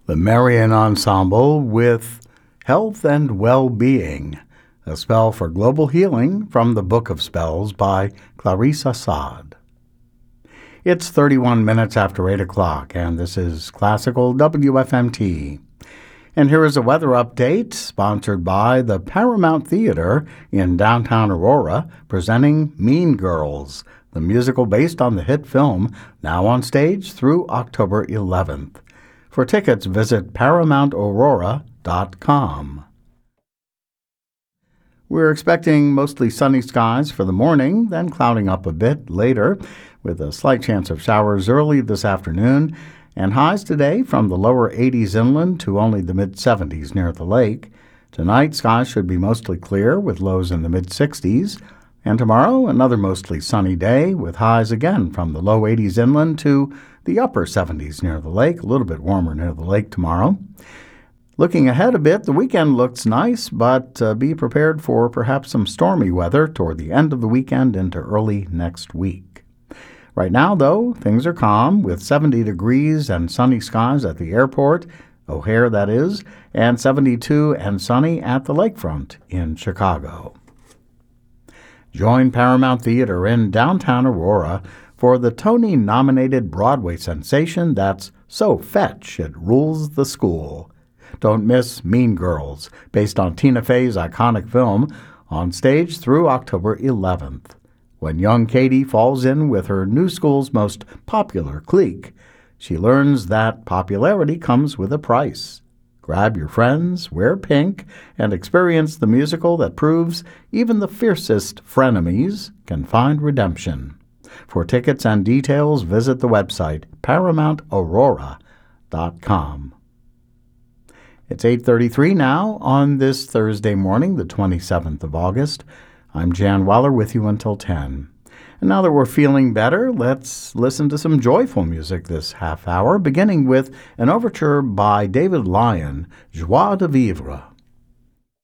The Marian Ensemble with Health and Well-Being, a spell for global healing from the Book of Spells by Clarissa Saad. It's 31 minutes after 8 o'clock, and this is Classical WFMT. And here is a weather update sponsored by the Paramount Theater in downtown Aurora, presenting Mean Girls, the musical based on the hit film, now on stage through October 11th. For tickets, visit ParamountAurora.com. We're expecting mostly sunny skies for the morning, then clouding up a bit later, with a slight chance of showers early this afternoon, and highs today from the lower 80s inland to only the mid-70s near the lake. Tonight, skies should be mostly clear, with lows in the mid-60s. And tomorrow, another mostly sunny day, with highs again from the low 80s inland to the upper 70s near the lake, a little bit warmer near the lake tomorrow. Looking ahead a bit, the weekend looks nice, but be prepared for perhaps some stormy weather toward the end of the weekend into early next week. Right now, though, things are calm, with 70 degrees and sunny skies at the airport, O'Hare that is, and 72 and sunny at the lakefront in Chicago. Join Paramount Theater in downtown Aurora for the Tony-nominated Broadway sensation that's so fetch it rules the school. Don't miss Mean Girls, based on Tina Fey's iconic film, on stage through October 11th. When young Katie falls in with her new school's most popular clique, she learns that popularity comes with a price. Grab your friends, wear pink, and experience the musical that proves even the fiercest frenemies can find redemption. For tickets and details, visit the website ParamountAurora.com. It's 8:33 now on this Thursday morning, the 27th of August. I'm Jan Weller with you until 10. And now that we're feeling better, let's listen to some joyful music this half hour, beginning with an overture by David Lyon, Joie de Vivre.